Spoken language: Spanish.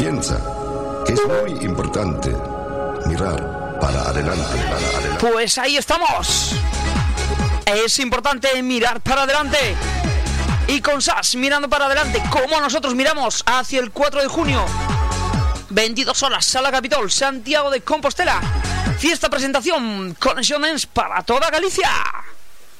Piensa que es muy importante mirar para adelante. Pues ahí estamos. Es importante mirar para adelante. Y con SAS mirando para adelante, como nosotros miramos hacia el 4 de junio. 22 horas, Sala Capitol, Santiago de Compostela. Fiesta, presentación, Conexión Dance para toda Galicia.